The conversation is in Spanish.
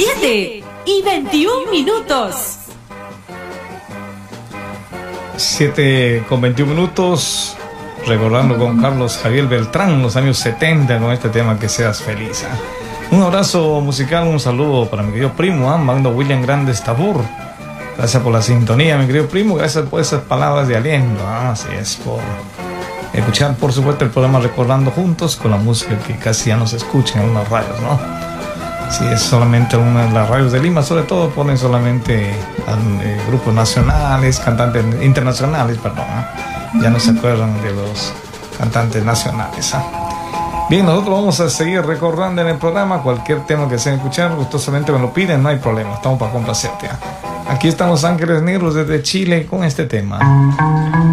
7:21. 7:21, recordando con Carlos Javier Beltrán los años 70 con este tema Que Seas Feliz. Un abrazo musical, un saludo para mi querido primo, Magno William Grandes Tabur. Gracias por la sintonía, mi querido primo, gracias por esas palabras de aliento. Así es, por escuchar, por supuesto, el programa Recordando Juntos con la música que casi ya no se escucha en unas radios, ¿no? Sí, es solamente una de las radios de Lima, sobre todo ponen solamente grupos nacionales, cantantes internacionales, perdón, ya no se acuerdan de los cantantes nacionales. Bien, nosotros vamos a seguir recordando en el programa cualquier tema que se escuchar, gustosamente me lo piden, no hay problema, estamos para complacerte. Aquí estamos Ángeles Negros desde Chile con este tema.